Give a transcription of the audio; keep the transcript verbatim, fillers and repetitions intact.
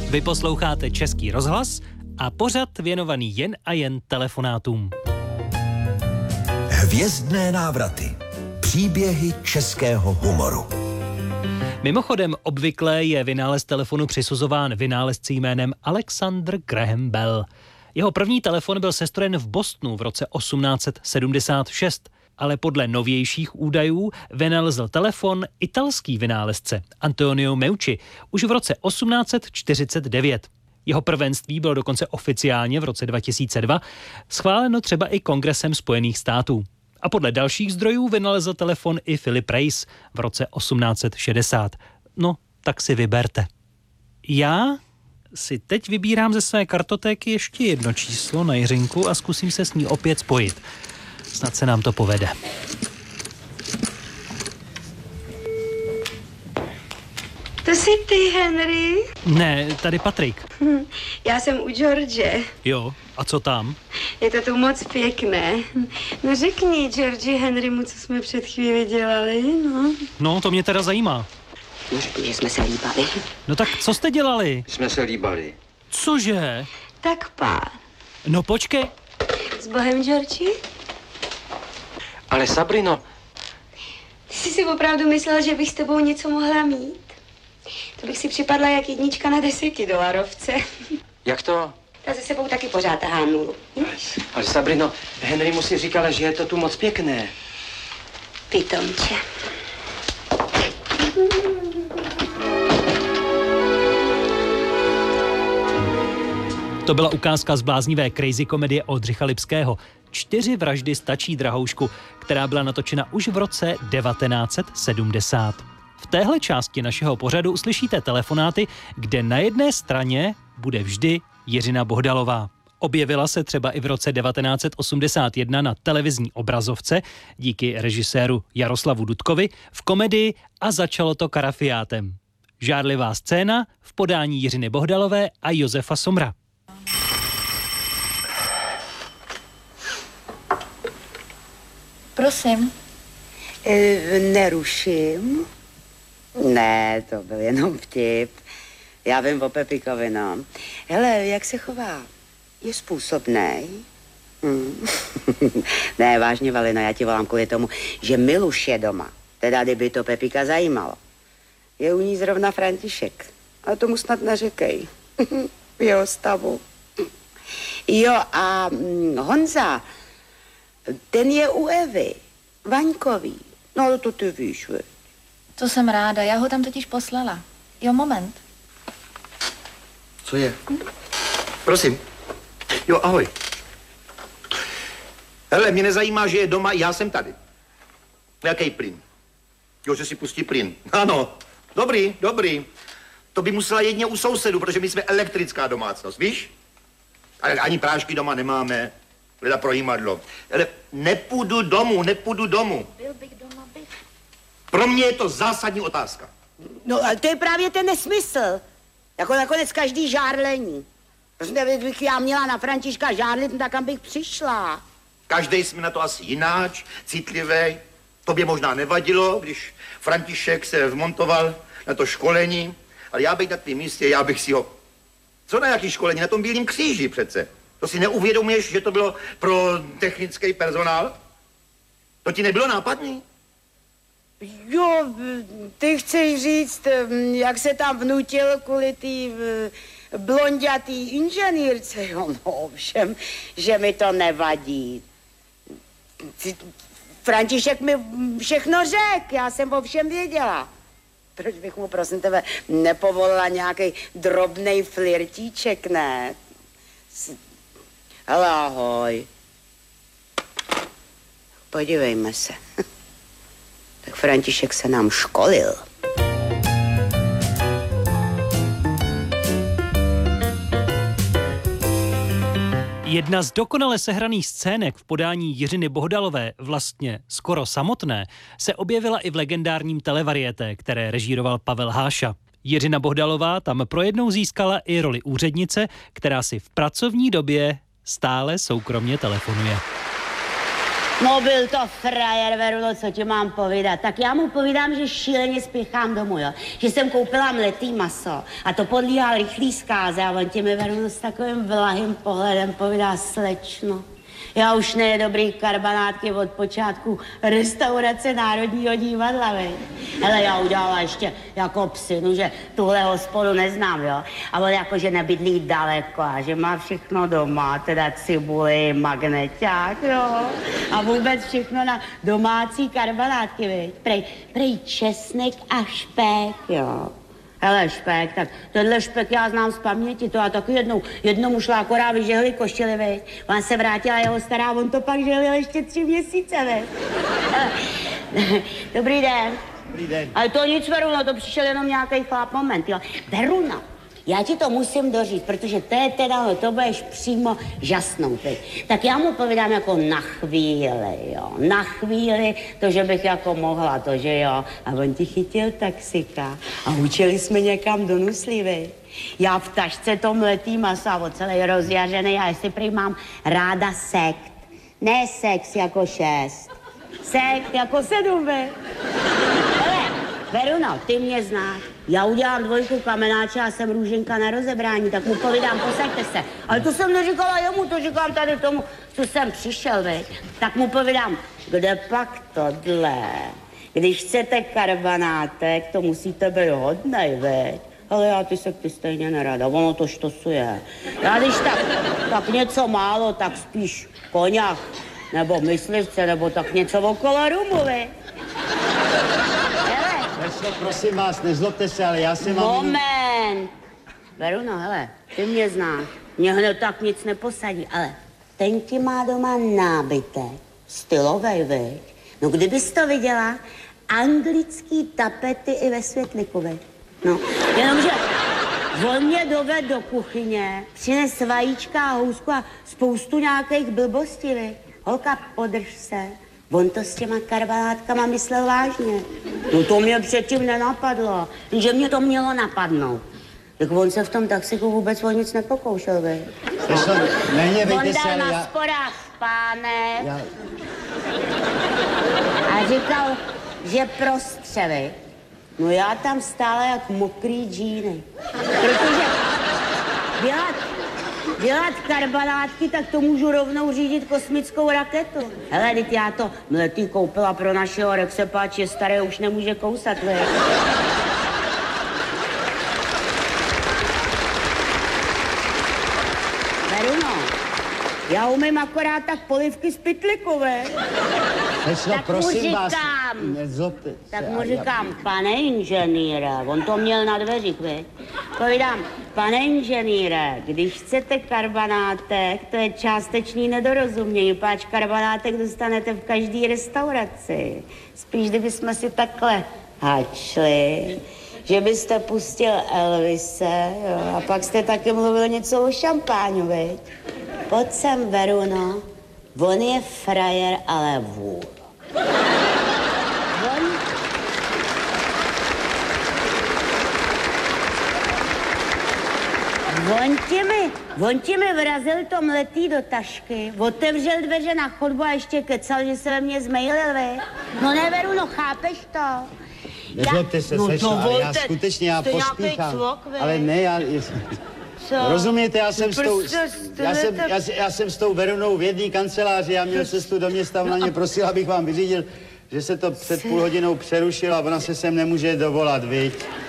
Vy posloucháte Český rozhlas a pořad věnovaný jen a jen telefonátům. Hvězdné návraty. Příběhy českého humoru. Mimochodem, obvykle je vynález telefonu přisuzován vynálezci jménem Alexander Graham Bell. Jeho první telefon byl sestrojen v Bostonu v roce osmnáct set sedmdesát šest, ale podle novějších údajů vynalezl telefon italský vynálezce Antonio Meucci už v roce osmnáct set čtyřicet devět. Jeho prvenství bylo dokonce oficiálně v roce dva tisíce dva schváleno třeba i Kongresem Spojených států. A podle dalších zdrojů vynalezl telefon i Philip Reis v roce osmnáct set šedesát. No, tak si vyberte. Já si teď vybírám ze své kartotéky ještě jedno číslo na Jiřinku a zkusím se s ní opět spojit. Snad se nám to povede. To jsi ty, Henry? Ne, tady Patrik. Hm, já jsem u George. Jo, a co tam? Je to tu moc pěkné. No řekni George Henrymu, co jsme před chvíli dělali, no. No, to mě teda zajímá. No řekni, že jsme se líbali. No tak co jste dělali? Jsme se líbali. Cože? Tak pár. No počkej. S Bohem, Georgi? Ale Sabrino... Ty jsi si opravdu myslel, že bych s tebou něco mohla mít? To bych si připadla jak jednička na desetidolarovce. Jak to? Ta ze sebou taky pořád tahá nulu. Hm? Ale Sabrino, Henry mu si říkala, že je to tu moc pěkné. Pitomče. To byla ukázka z bláznivé crazy komedie Oldřicha Lipského. Čtyři vraždy stačí, drahoušku, která byla natočena už v roce devatenáct set sedmdesát. V téhle části našeho pořadu uslyšíte telefonáty, kde na jedné straně bude vždy Jiřina Bohdalová. Objevila se třeba i v roce devatenáct set osmdesát jedna na televizní obrazovce díky režiséru Jaroslavu Dudkovi v komedii A začalo to karafiátem. Žárlivá scéna v podání Jiřiny Bohdalové a Josefa Somra. Prosím. E, neruším. Ne, to byl jenom vtip. Já vím o Pepikovi, no. Hele, jak se chová? Je způsobnej? Hmm. Ne, vážně, Valino, já ti volám kvůli tomu, že Miluš je doma. Teda, kdyby to Pepika zajímalo. Je u ní zrovna František. Ale tomu snad neřekej. V jeho stavu. Jo, a Honza, ten je u Evy. Vaňkový. No, to ty víš, vy. To jsem ráda, já ho tam totiž poslala. Jo, moment. Co je? Hm? Prosím. Jo, ahoj. Hele, mě nezajímá, že je doma, já jsem tady. Jaký plyn? Jo, že si pustí plyn. Ano, dobrý, dobrý. To by musela jedně u sousedů, protože my jsme elektrická domácnost, víš? Ale ani prášky doma nemáme. Leda pro jímadlo. Ale nepůjdu domů, nepůjdu domů. Byl bych doma, bych. Pro mě je to zásadní otázka. No, ale to je právě ten nesmysl. Jako nakonec každý žárlení. Prostě kdybych já měla na Františka žárlit, no tak kam bych přišla. Každý jsme na to asi jináč, citlivý. Tobě možná nevadilo, když František se vmontoval na to školení, ale já bych na tvém místě, já bych si ho... Co na jaký školení? Na tom Bílým kříži přece. To si neuvědomuješ, že to bylo pro technický personál? To ti nebylo nápadný? Jo, ty chceš říct, jak se tam vnutil kvůli tý blondětý inženýrce. Jo, no ovšem, že mi to nevadí. František mi všechno řekl, já jsem o všem věděla. Proč bych mu, prosím tebe, nepovolila nějaký drobnej flirtíček, ne? Ale ahoj. Podívejme se. Tak František se nám školil. Jedna z dokonale sehraných scének v podání Jiřiny Bohdalové, vlastně skoro samotné, se objevila i v legendárním televariété, které režíroval Pavel Háša. Jiřina Bohdalová tam pro jednou získala i roli úřednice, která si v pracovní době stále soukromně telefonuje. No byl to frajer, Verulo, co ti mám povídat. Tak já mu povídám, že šíleně spěchám domů, jo. Že jsem koupila mletý maso a to podlíhá rychlý zkáze a on ti mi, Verulo, s takovým vlahým pohledem povídá: slečno, já už ne dobrý karbanátky od počátku restaurace Národního divadla, vej. Hele, já udělala ještě jako psinu, že tuhle hospodu neznám, jo. A on jako, že nebydlí daleko a že má všechno doma, teda cibuli, magneťák, jo. A vůbec všechno na domácí karbanátky, vej. Prej, prej česnek a špek, jo. Hele, špek, tak tenhle špek já znám z paměti, to a taky jednou, jednou mu šla akorát vyžehli košili, veď. Ona se vrátila jeho stará, on to pak žehlil ještě tři měsíce, veď. Dobrý den. Dobrý den. Ale to nic, Veruno, to přišel jenom nějaký chlap, moment, jo. Veruno, já ti to musím doříct, protože to je teda, to budeš přímo žasnout, veď. Tak já mu povídám jako na chvíli, jo. Na chvíli, to, že bych jako mohla, to, že jo. A on ti chytil taxika a učili jsme někam do Nuslí, veď. Já v tašce to mletý maso a celý rozjařený a jestli prý mám ráda sekt. Ne sex jako šest. Sekt jako sedm, veď. Hele, Veruno, ty mě znáš. Já udělám dvojku kamenáče a jsem růženka na rozebrání, tak mu povídám, posaďte se. Ale to jsem neříkala jemu, to říkám tady tomu, co jsem přišel, veď. Tak mu povídám, kde pak tohle? Když chcete karbanátek, to musíte být hodnej, veď. Ale já ty se ty stejně nerada, ono to štosuje. Já když tak, tak něco málo, tak spíš koňak, nebo myslivce, nebo tak něco okolo rumu, veď. Veslo, prosím vás, nezlobte se, ale já jsem vám... Moment! Veruno, hele, ty mě znáš. Mě hned tak nic neposadí, ale ten ti má doma nábytek. Stylovej, veď. No kdybys to viděla, anglický tapety i ve světliku, veď. No, jenomže on mě doved do kuchyně, přines vajíčka a housku a spoustu nějakých blbostí, veď. Holka, podrž se. On to s těma karbanátkama myslel vážně. No to mě předtím nenapadlo, že mě to mělo napadnout. Tak on se v tom taxiku vůbec o nic nepokoušel, vej. Veslo, nehněvejte se, On dal ale na já... sporách spánek já... a říkal, že prostřeli. No já tam stála jak mokrý džíny. Protože dělat, dělat karbanátky, tak to můžu rovnou řídit kosmickou raketu. Hele, teď já to mletý koupila pro našeho Rexepáče, staré už nemůže kousat, vej. Veruno, já umím akorát tak polivky z pytliku, vej. Veslo, Tak mu prosím vás, říkám. nezlobte se. Tak mu a já- říkám, pane inženýre, on to měl na dveřích, veď. Povídám, pane inženýre, když chcete karbanátek, to je částečný nedorozumění, páč karbanátek dostanete v každé restauraci. Spíš, kdybychom si takhle hačli, že byste pustil Elvise, jo, a pak jste taky mluvil něco o šampáňu, veď. Pojď sem, Veruno, on je frajer, ale vůl. On... On ti mi, on ti mi vrazil to mletý do tašky, otevřel dveře na chodbu a ještě kecal, že se ve mně zmejlil, vy. No ne, Veruno, chápeš to? Nezlobte se, no Veslo, ale já dovolte, skutečně, já jste nějaký pospíchám. cvok, vy. Ale ne, já... Co? Rozumíte, já jsem, s tou, Prostě jste já, jsem, tak- já, já jsem s tou Verunou v jedné kanceláři, já měl cestu do města, ona mě prosila, abych vám vyřídil, že se to před půl hodinou přerušilo a ona se sem nemůže dovolat, viď?